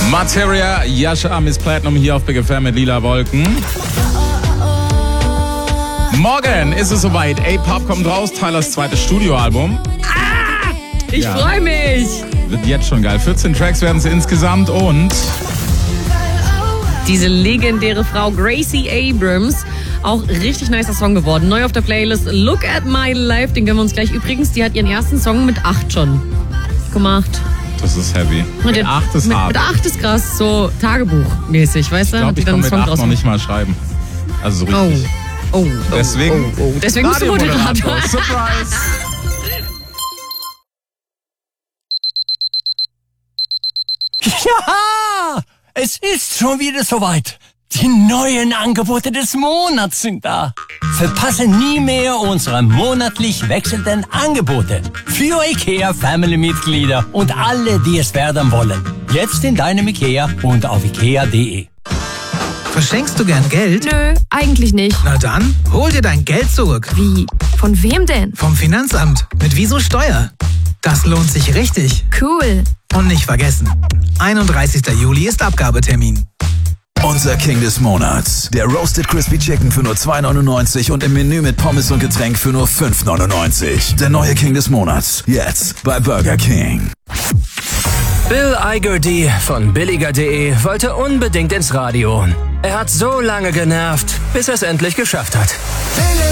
Materia, Yasha, Miss Platinum hier auf Big FM mit Lila Wolken. Morgen ist es soweit. A-Pop kommt raus, Tylers zweites Studioalbum. Ich freue mich. Wird jetzt schon geil. 14 Tracks werden es insgesamt und diese legendäre Frau Gracie Abrams, auch richtig nicer Song geworden. Neu auf der Playlist Look at My Life, den gönnen wir uns gleich. Übrigens, die hat ihren ersten Song mit 8 schon gemacht. Das ist heavy. Mit 8 ist hart. Mit 8 ist krass, so Tagebuchmäßig, weißt du? Ich glaube, ich kann mit 8 noch nicht mal schreiben. Also so richtig. Deswegen bist du Moderator. Surprise! Ja, es ist schon wieder soweit. Die neuen Angebote des Monats sind da. Verpasse nie mehr unsere monatlich wechselnden Angebote. Für IKEA-Family-Mitglieder und alle, die es werden wollen. Jetzt in deinem IKEA und auf IKEA.de. Verschenkst du gern Geld? Nö, eigentlich nicht. Na dann, hol dir dein Geld zurück. Wie? Von wem denn? Vom Finanzamt. Mit Wieso Steuer. Das lohnt sich richtig. Cool. Und nicht vergessen, 31. Juli ist Abgabetermin. Unser King des Monats. Der Roasted Crispy Chicken für nur 2,99 und im Menü mit Pommes und Getränk für nur 5,99. Der neue King des Monats. Jetzt bei Burger King. Bill Igerty von billiger.de wollte unbedingt ins Radio. Er hat so lange genervt, bis er es endlich geschafft hat.